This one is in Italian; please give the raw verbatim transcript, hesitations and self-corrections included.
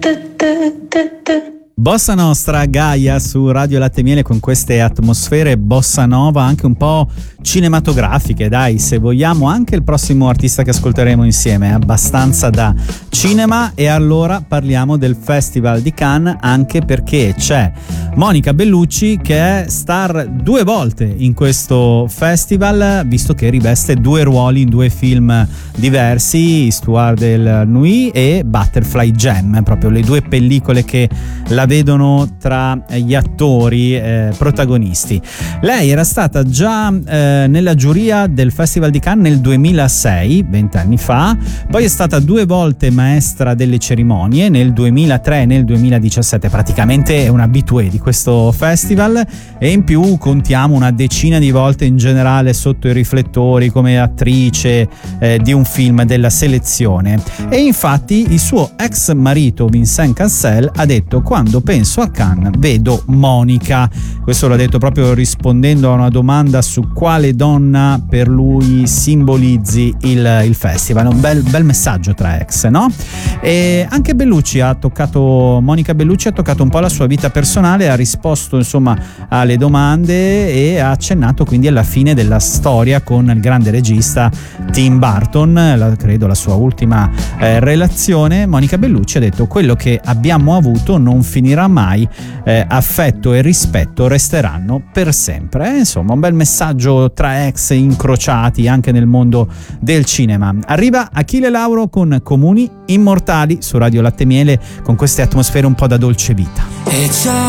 Bossa Nostra, Gaia su Radio Latte e Miele, con queste atmosfere bossa nova anche un po' cinematografiche, dai, se vogliamo. Anche il prossimo artista che ascolteremo insieme è abbastanza da cinema, e allora parliamo del Festival di Cannes, anche perché c'è Monica Bellucci che è star due volte in questo festival, visto che riveste due ruoli in due film diversi, Histoire del Nuit e Butterfly Jam, proprio le due pellicole che la vedono tra gli attori eh, protagonisti. Lei era stata già eh, nella giuria del Festival di Cannes nel duemilasei, vent'anni fa, poi è stata due volte maestra delle cerimonie nel duemilatré e nel duemiladiciassette, praticamente è un habitué di questo festival, e in più contiamo una decina di volte in generale sotto i riflettori come attrice eh, di un film della selezione. E infatti il suo ex marito Vincent Cassel ha detto: quando penso a Cannes vedo Monica. Questo l'ha detto proprio rispondendo a una domanda su quale donna per lui simbolizzi il, il festival. Un bel, bel messaggio tra ex, no? E anche Bellucci ha toccato, Monica Bellucci ha toccato un po' la sua vita personale, ha risposto insomma alle domande e ha accennato quindi alla fine della storia con il grande regista Tim Burton, la, credo la sua ultima eh, relazione. Monica Bellucci ha detto: quello che abbiamo avuto non finirà mai, eh, affetto e rispetto resteranno per sempre. Eh, insomma, un bel messaggio tra ex incrociati anche nel mondo del cinema. Arriva Achille Lauro con Comuni Immortali su Radio Latte e Miele, con queste atmosfere un po' da dolce vita. E ciao